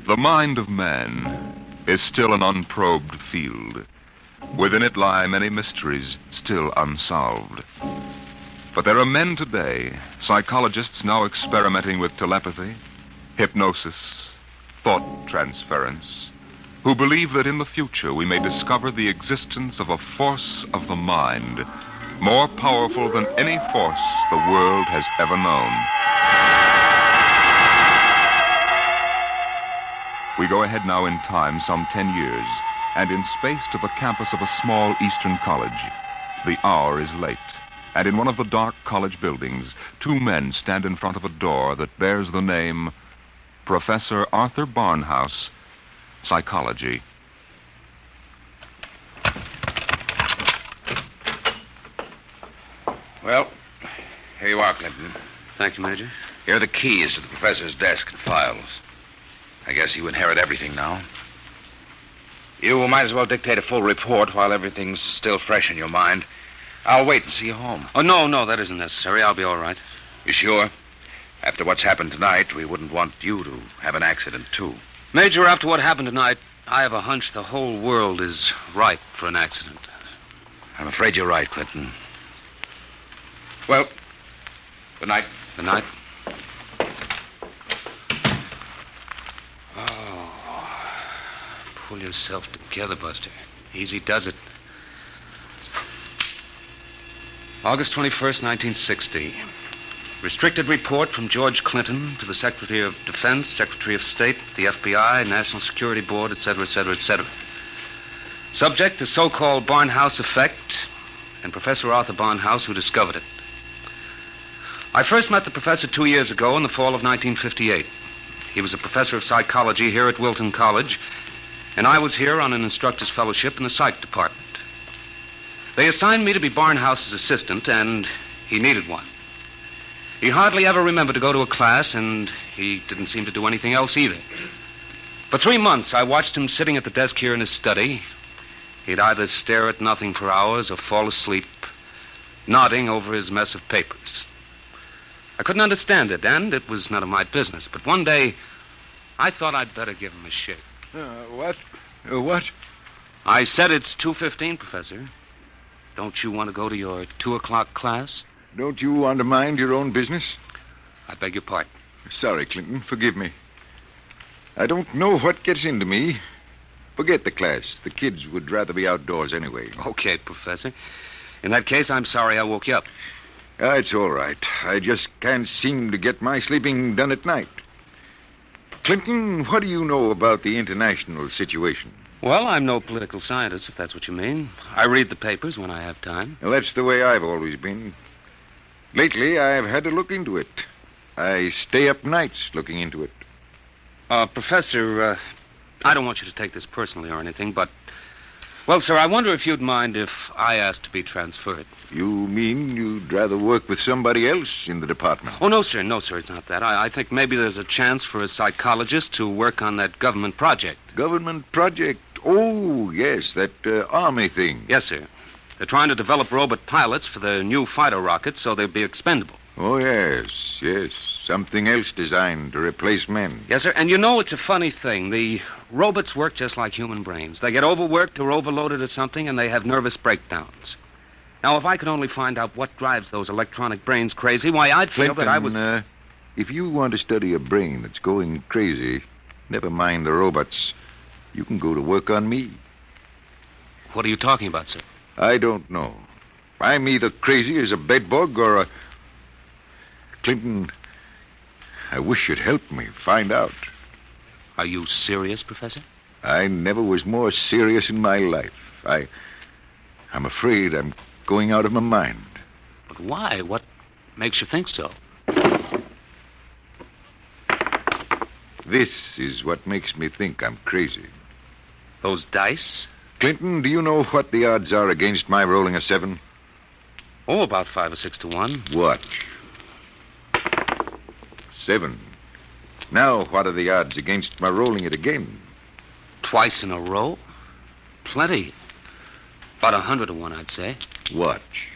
The mind of man is still an unprobed field. Within it lie many mysteries still unsolved. But there are men today, psychologists now experimenting with telepathy, hypnosis, thought transference, who believe that in the future we may discover the existence of a force of the mind more powerful than any force the world has ever known. We go ahead now in time some 10 years, and in space to the campus of a small eastern college. The hour is late, and in one of the dark college buildings, two men stand in front of a door that bears the name Professor Arthur Barnhouse, Psychology. Well, here you are, Clinton. Thank you, Major. Here are the keys to the professor's desk and files. I guess you inherit everything now. You might as well dictate a full report while everything's still fresh in your mind. I'll wait and see you home. Oh, no, that isn't necessary. I'll be all right. You sure? After what's happened tonight, we wouldn't want you to have an accident, too. Major, after what happened tonight, I have a hunch the whole world is ripe for an accident. I'm afraid you're right, Clinton. Well, good night. Good night. Pull yourself together, Buster. Easy does it. August 21st, 1960. Restricted report from George Clinton to the Secretary of Defense, Secretary of State, the FBI, National Security Board, etc., etc., etc. Subject, the so-called Barnhouse effect, and Professor Arthur Barnhouse, who discovered it. I first met the professor 2 years ago in the fall of 1958. He was a professor of psychology here at Wilton College, and I was here on an instructor's fellowship in the psych department. They assigned me to be Barnhouse's assistant, and he needed one. He hardly ever remembered to go to a class, and he didn't seem to do anything else either. For 3 months, I watched him sitting at the desk here in his study. He'd either stare at nothing for hours or fall asleep, nodding over his mess of papers. I couldn't understand it, and it was none of my business. But one day, I thought I'd better give him a shake. What? What? I said it's 2:15, Professor. Don't you want to go to your 2 o'clock class? Don't you want to mind your own business? I beg your pardon. Sorry, Clinton. Forgive me. I don't know what gets into me. Forget the class. The kids would rather be outdoors anyway. Okay, Professor. In that case, I'm sorry I woke you up. It's all right. I just can't seem to get my sleeping done at night. Clinton, what do you know about the international situation? Well, I'm no political scientist, if that's what you mean. I read the papers when I have time. Well, that's the way I've always been. Lately, I've had to look into it. I stay up nights looking into it. Professor, I don't want you to take this personally or anything, but... Well, sir, I wonder if you'd mind if I asked to be transferred. You mean you'd rather work with somebody else in the department? Oh, no, sir, it's not that. I think maybe there's a chance for a psychologist to work on that government project. Government project? Oh, yes, that Army thing. Yes, sir. They're trying to develop robot pilots for their new fighter rockets so they'll be expendable. Oh, yes. Something else designed to replace men. Yes, sir, and you know it's a funny thing. The robots work just like human brains. They get overworked or overloaded or something, and they have nervous breakdowns. Now, if I could only find out what drives those electronic brains crazy, why, I'd feel Clinton, that I was... if you want to study a brain that's going crazy, never mind the robots. You can go to work on me. What are you talking about, sir? I don't know. I'm either crazy as a bedbug or a... Clinton, I wish you'd help me find out. Are you serious, Professor? I never was more serious in my life. I'm afraid I'm going out of my mind. But why? What makes you think so? This is what makes me think I'm crazy. Those dice? Clinton, do you know what the odds are against my rolling a 7? Oh, about 5 or 6 to 1. Watch. 7. Now, what are the odds against my rolling it again? Twice in a row? Plenty. About 100 to 1, I'd say. Watch.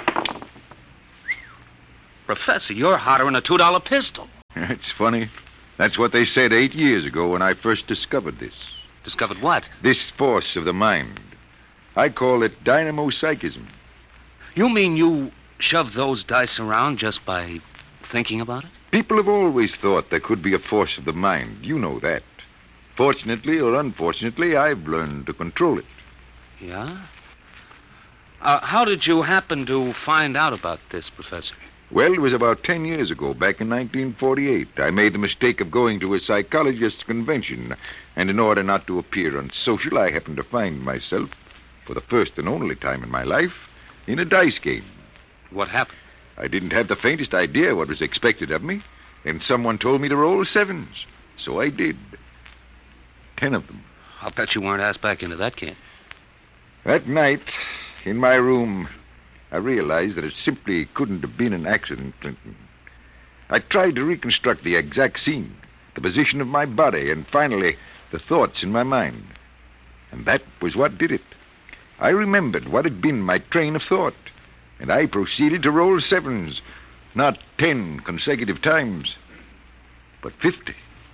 Professor, you're hotter than a $2 pistol. It's funny. That's what they said 8 years ago when I first discovered this. Discovered what? This force of the mind. I call it dynamopsychism. You mean you shoved those dice around just by thinking about it? People have always thought there could be a force of the mind. You know that. Fortunately or unfortunately, I've learned to control it. Yeah? How did you happen to find out about this, Professor? Well, it was about 10 years ago, back in 1948. I made the mistake of going to a psychologist's convention, and in order not to appear unsocial, I happened to find myself, for the first and only time in my life, in a dice game. What happened? I didn't have the faintest idea what was expected of me, and someone told me to roll sevens. So I did. 10 of them. I'll bet you weren't asked back into that game. That night, in my room, I realized that it simply couldn't have been an accident, Clinton. I tried to reconstruct the exact scene, the position of my body, and finally, the thoughts in my mind. And that was what did it. I remembered what had been my train of thought, and I proceeded to roll sevens, not 10 consecutive times, but 50.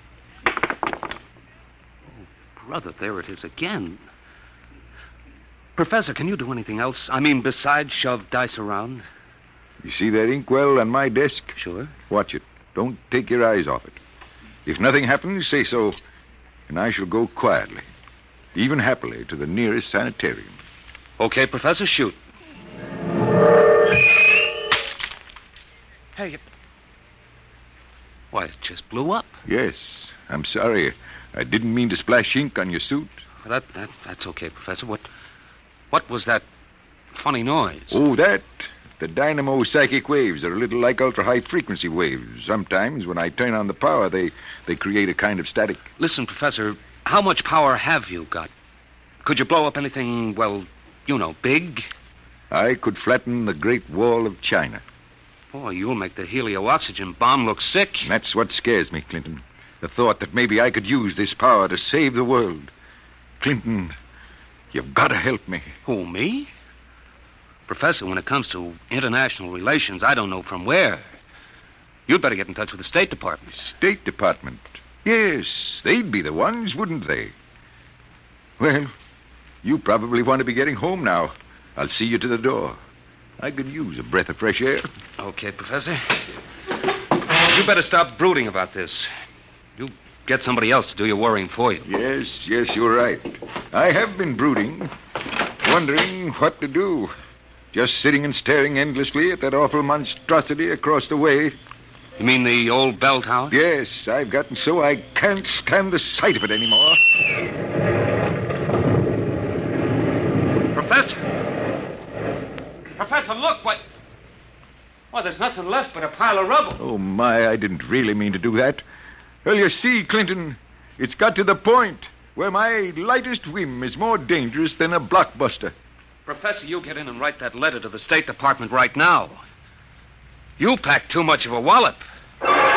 Brother, there it is again. Professor, can you do anything else? I mean, besides shove dice around? You see that inkwell on my desk? Sure. Watch it. Don't take your eyes off it. If nothing happens, say so, and I shall go quietly, even happily, to the nearest sanitarium. Okay, Professor, shoot. Hey, why, it just blew up. Yes, I'm sorry. I didn't mean to splash ink on your suit. That's okay, Professor. What was that funny noise? Oh, that? The dynamo psychic waves are a little like ultra-high frequency waves. Sometimes, when I turn on the power, they create a kind of static. Listen, Professor, how much power have you got? Could you blow up anything, well, you know, big? I could flatten the Great Wall of China. Boy, you'll make the helio-oxygen bomb look sick. And that's what scares me, Clinton. The thought that maybe I could use this power to save the world. Clinton, you've got to help me. Who, me? Professor, when it comes to international relations, I don't know from where. You'd better get in touch with the State Department. State Department? Yes, they'd be the ones, wouldn't they? Well, you probably want to be getting home now. I'll see you to the door. I could use a breath of fresh air. Okay, Professor. You better stop brooding about this. You get somebody else to do your worrying for you. Yes, you're right. I have been brooding, wondering what to do. Just sitting and staring endlessly at that awful monstrosity across the way. You mean the old bell tower? Yes, I've gotten so I can't stand the sight of it anymore. Professor! Professor, look, what? Well, there's nothing left but a pile of rubble. Oh, my, I didn't really mean to do that. Well, you see, Clinton, it's got to the point where my lightest whim is more dangerous than a blockbuster. Professor, you get in and write that letter to the State Department right now. You packed too much of a wallop.